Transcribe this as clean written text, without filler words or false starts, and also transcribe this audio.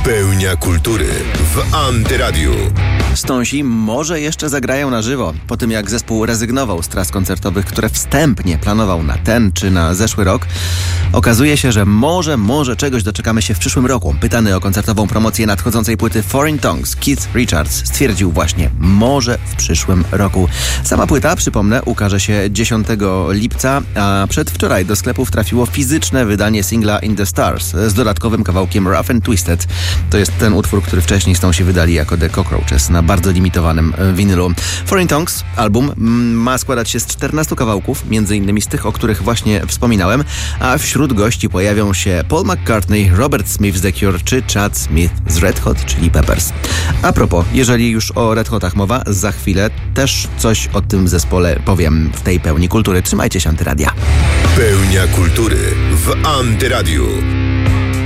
Pełnia kultury w Antyradiu. Stonsi może jeszcze zagrają na żywo. Po tym jak zespół rezygnował z tras koncertowych, które wstępnie planował na ten czy na zeszły rok, okazuje się, że może czegoś doczekamy się w przyszłym roku. Pytany o koncertową promocję nadchodzącej płyty Foreign Tongues, Keith Richards stwierdził właśnie, może w przyszłym roku. Sama płyta, przypomnę, ukaże się 10 lipca, a przedwczoraj do sklepów trafiło fizyczne wydanie singla In the Stars z dodatkowym kawałkiem Rough and Twisted. To jest ten utwór, który wcześniej Stonsi wydali jako The Cockroaches na bardzo limitowanym winylu. Foreign Tongues, album, ma składać się z 14 kawałków, między innymi z tych, o których właśnie wspominałem, a wśród gości pojawią się Paul McCartney, Robert Smith z The Cure czy Chad Smith z Red Hot Chili Peppers. A propos, jeżeli już o Red Hotach mowa, za chwilę też coś o tym zespole powiem w tej pełni kultury. Trzymajcie się, Antyradia. Pełnia kultury w Antyradiu.